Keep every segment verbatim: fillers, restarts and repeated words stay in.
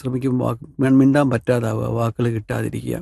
ശ്രമിക്കുമ്പോൾ വാക്ക് മിണ്ടാൻ പറ്റാതാവുക, വാക്കുകൾ കിട്ടാതിരിക്കുക,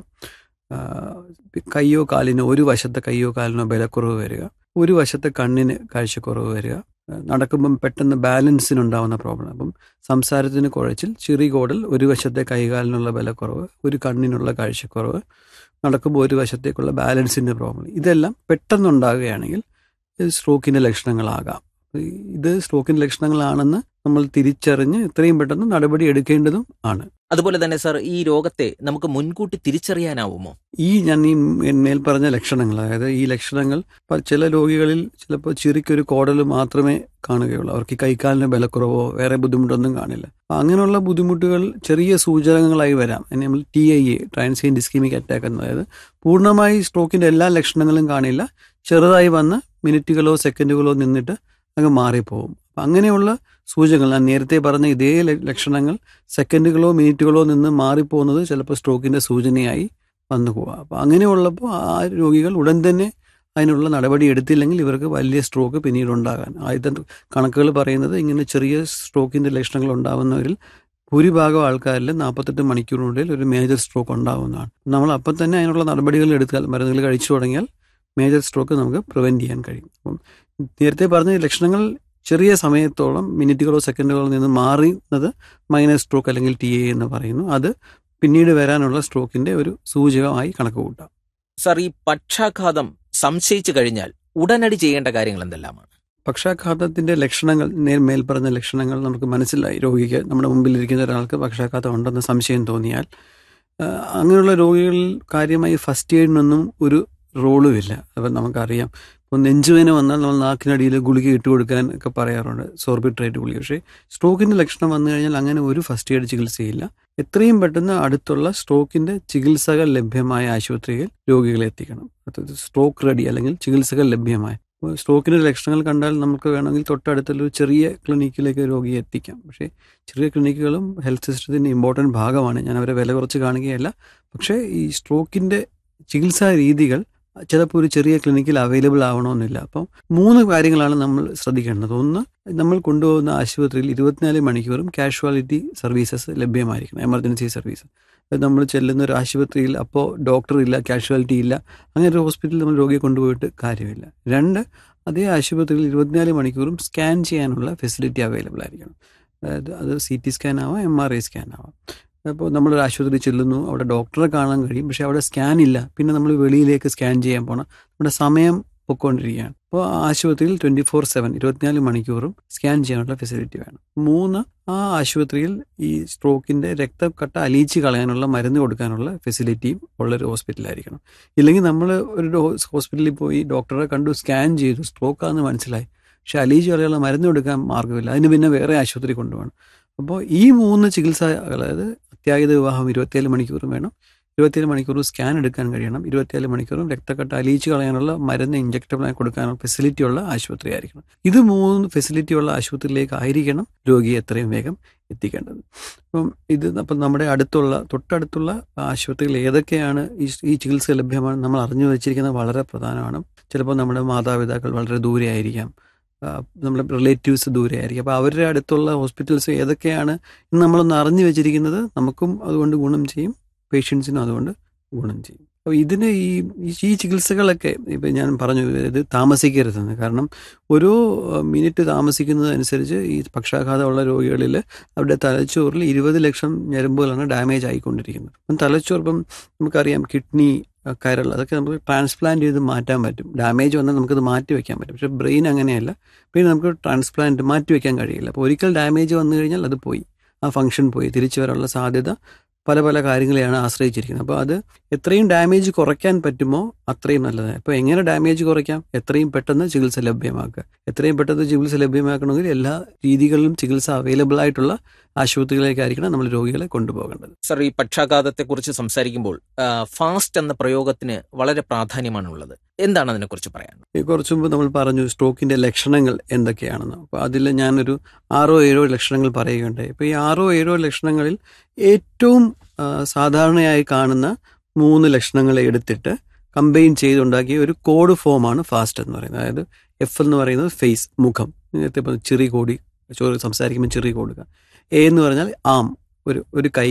കയ്യോ കാലിനോ ഒരു വശത്തെ കയ്യോ കാലിനോ ബലക്കുറവ് വരിക, ഒരു വശത്തെ കണ്ണിന് കാഴ്ചക്കുറവ് വരിക, നടക്കുമ്പം പെട്ടെന്ന് ബാലൻസിനുണ്ടാവുന്ന പ്രോബ്ലം. അപ്പം സംസാരത്തിന് കുഴച്ചിൽ, ചിറികോടൽ, ഒരു വശത്തെ കൈകാലിനുള്ള ബലക്കുറവ്, ഒരു കണ്ണിനുള്ള കാഴ്ചക്കുറവ്, നടക്കുമ്പോൾ ഒരു വശത്തേക്കുള്ള ബാലൻസിൻ്റെ പ്രോബ്ലം, ഇതെല്ലാം പെട്ടെന്നുണ്ടാകുകയാണെങ്കിൽ ഇത് സ്ട്രോക്കിൻ്റെ ലക്ഷണങ്ങളാകാം. ഇത് സ്ട്രോക്കിൻ്റെ ലക്ഷണങ്ങളാണെന്ന് നമ്മൾ തിരിച്ചറിഞ്ഞ് എത്രയും പെട്ടെന്ന് നടപടി എടുക്കേണ്ടതും ആണ്. അതുപോലെ തന്നെ സാർ, ഈ രോഗത്തെ നമുക്ക് മുൻകൂട്ടി തിരിച്ചറിയാനാവുമോ? ഈ ഞാൻ ഈ മേൽ പറഞ്ഞ ലക്ഷണങ്ങൾ, അതായത് ഈ ലക്ഷണങ്ങൾ ചില രോഗികളിൽ ചിലപ്പോൾ ചിറിക്കൊരു കോടൽ മാത്രമേ കാണുകയുള്ളൂ. അവർക്ക് കൈക്കാലിന് ബലക്കുറവോ വേറെ ബുദ്ധിമുട്ടൊന്നും കാണില്ല. അപ്പം അങ്ങനെയുള്ള ബുദ്ധിമുട്ടുകൾ ചെറിയ സൂചകങ്ങളായി വരാം. അതിന് നമ്മൾ T I A, transient ischemic attack എന്ന്, അതായത് പൂർണ്ണമായി സ്ട്രോക്കിൻ്റെ എല്ലാ ലക്ഷണങ്ങളും കാണില്ല, ചെറുതായി വന്ന് മിനിറ്റുകളോ സെക്കൻഡുകളോ നിന്നിട്ട് അങ്ങ് മാറിപ്പോകും. അപ്പം അങ്ങനെയുള്ള സൂചകങ്ങൾ, ഞാൻ നേരത്തെ പറഞ്ഞ ഇതേ ലക്ഷണങ്ങൾ സെക്കൻഡുകളോ മിനിറ്റുകളോ നിന്ന് മാറിപ്പോകുന്നത് ചിലപ്പോൾ സ്ട്രോക്കിൻ്റെ സൂചനയായി വന്നു പോകാം. അപ്പോൾ അങ്ങനെയുള്ളപ്പോൾ ആ രോഗികൾ ഉടൻ തന്നെ അതിനുള്ള നടപടി എടുത്തില്ലെങ്കിൽ ഇവർക്ക് വലിയ സ്ട്രോക്ക് പിന്നീട് ഉണ്ടാകാൻ ആദ്യത്തെ കണക്കുകൾ പറയുന്നത്, ഇങ്ങനെ ചെറിയ സ്ട്രോക്കിൻ്റെ ലക്ഷണങ്ങൾ ഉണ്ടാകുന്നവരിൽ ഭൂരിഭാഗം ആൾക്കാരിൽ നാൽപ്പത്തെട്ട് മണിക്കൂറിനുള്ളിൽ ഒരു മേജർ സ്ട്രോക്ക് ഉണ്ടാകുന്നതാണ്. നമ്മൾ അപ്പം തന്നെ അതിനുള്ള നടപടികൾ എടുത്താൽ, മരുന്നുകൾ കഴിച്ചു തുടങ്ങിയാൽ മേജർ സ്ട്രോക്ക് നമുക്ക് പ്രിവെൻറ്റ് ചെയ്യാൻ കഴിയും. അപ്പം നേരത്തെ പറഞ്ഞ ലക്ഷണങ്ങൾ ചെറിയ സമയത്തോളം, മിനിറ്റുകളോ സെക്കൻഡുകളോ നിന്ന് മാറുന്നത് മൈനർ സ്ട്രോക്ക് അല്ലെങ്കിൽ ടി എ എന്ന് പറയുന്നു. അത് പിന്നീട് വരാനുള്ള സ്ട്രോക്കിന്റെ ഒരു സൂചകമായി കണക്ക് കൂട്ടാം. സാർ, ഈ പക്ഷാഘാതം സംശയിച്ചു കഴിഞ്ഞാൽ ഉടനടി ചെയ്യേണ്ട കാര്യങ്ങൾ എന്തെല്ലാമാണ്? പക്ഷാഘാതത്തിന്റെ ലക്ഷണങ്ങൾ, മേൽ പറഞ്ഞ ലക്ഷണങ്ങൾ നമുക്ക് മനസ്സിലായി. രോഗിക്ക്, നമ്മുടെ മുമ്പിലിരിക്കുന്ന ഒരാൾക്ക് പക്ഷാഘാതം ഉണ്ടെന്ന് സംശയം തോന്നിയാൽ, അങ്ങനെയുള്ള രോഗികളിൽ കാര്യമായി ഫസ്റ്റ് എയ്ഡിനൊന്നും ഒരു റോളുമില്ല. അപ്പം നമുക്കറിയാം, ഇപ്പോൾ നെഞ്ചുവേന വന്നാൽ നമ്മൾ നാക്കിനടിയിൽ ഗുളിക ഇട്ട് കൊടുക്കാൻ ഒക്കെ പറയാറുണ്ട്, സോർബിട്രേറ്റ് ഗുളിക. പക്ഷേ സ്ട്രോക്കിൻ്റെ ലക്ഷണം വന്നു കഴിഞ്ഞാൽ അങ്ങനെ ഒരു ഫസ്റ്റ് എയ്ഡ് ചികിത്സയില്ല. എത്രയും പെട്ടെന്ന് അടുത്തുള്ള സ്ട്രോക്കിൻ്റെ ചികിത്സകൾ ലഭ്യമായ ആശുപത്രിയിൽ രോഗികളെ എത്തിക്കണം. അതായത് സ്ട്രോക്ക് റെഡി അല്ലെങ്കിൽ ചികിത്സകൾ ലഭ്യമായ. സ്ട്രോക്കിൻ്റെ ലക്ഷണങ്ങൾ കണ്ടാൽ നമുക്ക് വേണമെങ്കിൽ തൊട്ടടുത്തുള്ള ഒരു ചെറിയ ക്ലിനിക്കിലേക്ക് രോഗിയെ എത്തിക്കാം. പക്ഷേ ചെറിയ ക്ലിനിക്കുകളും ഹെൽത്ത് സിസ്റ്റത്തിൻ്റെ ഇമ്പോർട്ടൻറ്റ് ഭാഗമാണ്. ഞാൻ അവരെ വില കുറച്ച് കാണുകയല്ല. പക്ഷേ ഈ സ്ട്രോക്കിൻ്റെ ചികിത്സാ രീതികൾ ചിലപ്പോൾ ഒരു ചെറിയ ക്ലിനിക്കിൽ അവൈലബിൾ ആവണമെന്നില്ല. അപ്പം മൂന്ന് കാര്യങ്ങളാണ് നമ്മൾ ശ്രദ്ധിക്കേണ്ടത്. ഒന്ന്, നമ്മൾ കൊണ്ടുപോകുന്ന ആശുപത്രിയിൽ ഇരുപത്തിനാല് മണിക്കൂറും കാഷ്വാലിറ്റി സർവീസസ് ലഭ്യമായിരിക്കണം, എമർജൻസി സർവീസ്. നമ്മൾ ചെല്ലുന്ന ഒരു ആശുപത്രിയിൽ അപ്പോൾ ഡോക്ടർ ഇല്ല, കാഷ്വാലിറ്റി ഇല്ല, അങ്ങനെ ഒരു ഹോസ്പിറ്റലിൽ നമ്മൾ രോഗിയെ കൊണ്ടുപോയിട്ട് കാര്യമില്ല. രണ്ട്, അതേ ആശുപത്രിയിൽ ഇരുപത്തിനാല് മണിക്കൂറും സ്കാൻ ചെയ്യാനുള്ള ഫെസിലിറ്റി അവൈലബിൾ ആയിരിക്കണം. അതായത് അത് സി ടി സ്കാൻ ആവാം, എം ആർ ഐ സ്കാൻ ആവാം. അപ്പോൾ നമ്മളൊരു ആശുപത്രി ചെല്ലുന്നു, അവിടെ ഡോക്ടറെ കാണാൻ കഴിയും, പക്ഷേ അവിടെ സ്കാൻ ഇല്ല. പിന്നെ നമ്മൾ വെളിയിലേക്ക് സ്കാൻ ചെയ്യാൻ പോകണം, നമ്മുടെ സമയം പൊയ്ക്കൊണ്ടിരിക്കുകയാണ്. അപ്പോൾ ആശുപത്രിയിൽ ട്വൻറ്റി ഫോർ സെവൻ ഇരുപത്തിനാല് മണിക്കൂറും സ്കാൻ ചെയ്യാനുള്ള ഫെസിലിറ്റി വേണം. മൂന്ന്, ആ ആശുപത്രിയിൽ ഈ സ്ട്രോക്കിൻ്റെ രക്തക്കട്ട അലിയിച്ച് കളയാനുള്ള മരുന്ന് കൊടുക്കാനുള്ള ഫെസിലിറ്റിയും ഉള്ളൊരു ഹോസ്പിറ്റലായിരിക്കണം. ഇല്ലെങ്കിൽ നമ്മൾ ഒരു ഹോസ്പിറ്റലിൽ പോയി ഡോക്ടറെ കണ്ടു, സ്കാൻ ചെയ്തു, സ്ട്രോക്കാണെന്ന് മനസ്സിലായി, പക്ഷെ അലിയിച്ച് കളയാനുള്ള മരുന്ന് കൊടുക്കാൻ മാർഗ്ഗമില്ല, അതിന് പിന്നെ വേറെ ആശുപത്രി കൊണ്ടുപോകണം. അപ്പോൾ ഈ മൂന്ന് ചികിത്സ, അതായത് അത്യാഹിത വിവാഹം ഇരുപത്തിയേഴ് മണിക്കൂറും വേണം, ഇരുപത്തിയേഴ് മണിക്കൂറും സ്കാൻ എടുക്കാൻ കഴിയണം, ഇരുപത്തിയേഴ് മണിക്കൂറും രക്തക്കട്ട അലിയിച്ച് കളയാനുള്ള മരുന്ന് ഇഞ്ചക്റ്റബിളായി കൊടുക്കാനുള്ള ഫെസിലിറ്റി ഉള്ള ആശുപത്രി ആയിരിക്കണം. ഇത് മൂന്ന് ഫെസിലിറ്റി ഉള്ള ആശുപത്രിയിലേക്ക് ആയിരിക്കണം രോഗിയെ എത്രയും വേഗം എത്തിക്കേണ്ടത്. അപ്പം ഇത് അപ്പം നമ്മുടെ അടുത്തുള്ള തൊട്ടടുത്തുള്ള ആശുപത്രികൾ ഏതൊക്കെയാണ് ഈ ഈ ചികിത്സ ലഭ്യമാണ് നമ്മൾ അറിഞ്ഞു വെച്ചിരിക്കുന്നത് വളരെ പ്രധാനമാണ്. ചിലപ്പോൾ നമ്മുടെ മാതാപിതാക്കൾ വളരെ ദൂരെ ആയിരിക്കാം, നമ്മുടെ റിലേറ്റീവ്സ് ദൂരെ ആയിരിക്കും. അപ്പോൾ അവരുടെ അടുത്തുള്ള ഹോസ്പിറ്റൽസ് ഏതൊക്കെയാണ് എന്ന് നമ്മളൊന്ന് അറിഞ്ഞു വെച്ചിരിക്കുന്നത് നമുക്കും അതുകൊണ്ട് ഗുണം ചെയ്യും, പേഷ്യൻസിനും അതുകൊണ്ട് ഗുണം ചെയ്യും. അപ്പോൾ ഇതിന് ഈ ഈ ചികിത്സകളൊക്കെ ഇപ്പം ഞാൻ പറഞ്ഞു, ഇത് താമസിക്കരുതെന്ന്. കാരണം ഓരോ മിനിറ്റ് താമസിക്കുന്നതനുസരിച്ച് ഈ പക്ഷാഘാതമുള്ള രോഗികളിൽ അവരുടെ തലച്ചോറിൽ ഇരുപത് ലക്ഷം ഞരമ്പുകളാണ് ഡാമേജ് ആയിക്കൊണ്ടിരിക്കുന്നത്. അപ്പം തലച്ചോർ, ഇപ്പം നമുക്കറിയാം കിഡ്നി, കരൾ, അതൊക്കെ നമുക്ക് ട്രാൻസ്പ്ലാന്റ് ചെയ്ത് മാറ്റാൻ പറ്റും. ഡാമേജ് വന്നാൽ നമുക്കത് മാറ്റി വയ്ക്കാൻ പറ്റും. പക്ഷേ ബ്രെയിൻ അങ്ങനെയല്ല, ബ്രെയിൻ നമുക്ക് ട്രാൻസ്പ്ലാന്റ് മാറ്റി വയ്ക്കാൻ കഴിയില്ല. അപ്പോൾ ഒരിക്കൽ ഡാമേജ് വന്നു കഴിഞ്ഞാൽ അത് പോയി, ആ ഫംഗ്ഷൻ പോയി, തിരിച്ചു വരാനുള്ള സാധ്യത പല പല കാര്യങ്ങളെയാണ് ആശ്രയിച്ചിരിക്കുന്നത്. അപ്പോൾ അത് എത്രയും ഡാമേജ് കുറയ്ക്കാൻ പറ്റുമോ അത്രയും നല്ലതാണ്. അപ്പോൾ എങ്ങനെ ഡാമേജ് കുറയ്ക്കാം? എത്രയും പെട്ടെന്ന് ചികിത്സ ലഭ്യമാക്കുക. എത്രയും പെട്ടെന്ന് ചികിത്സ ലഭ്യമാക്കണമെങ്കിൽ എല്ലാ രീതികളിലും ചികിത്സ അവൈലബിൾ ആയിട്ടുള്ള ആശുപത്രികളിലേക്കായിരിക്കണം നമ്മൾ രോഗികളെ കൊണ്ടുപോകേണ്ടത്. സർ, ഈ പക്ഷാഘാതത്തെക്കുറിച്ച് സംസാരിക്കുമ്പോൾ ഫാസ്റ്റ് എന്ന പ്രയോഗത്തിന് വളരെ പ്രാധാന്യമാണുള്ളത്. എന്താണ് അതിനെക്കുറിച്ച് പറയാൻ? കുറച്ചു മുമ്പ് നമ്മൾ പറഞ്ഞു സ്ട്രോക്കിന്റെ ലക്ഷണങ്ങൾ എന്തൊക്കെയാണെന്ന്. അപ്പോൾ അതിൽ ഞാനൊരു ആറോ ഏഴോ ലക്ഷണങ്ങൾ പറയുകയുണ്ടായി. ഇപ്പോൾ ഈ ആറോ ഏഴോ ലക്ഷണങ്ങളിൽ ഏറ്റവും സാധാരണയായി കാണുന്ന മൂന്ന് ലക്ഷണങ്ങളെ എടുത്തിട്ട് കമ്പൈൻ ചെയ്തുണ്ടാക്കിയ ഒരു കോഡ് ഫോമാണ് ഫാസ്റ്റ് എന്ന് പറയുന്നത്. അതായത് എഫ് എന്ന് പറയുന്നത് ഫേസ്, മുഖം, നേരത്തെ ചിറി കോടി, സംസാരിക്കുമ്പോൾ ചിറി കൊടുക്കുക. എ എന്ന് പറഞ്ഞാൽ ആം, ഒരു ഒരു കൈ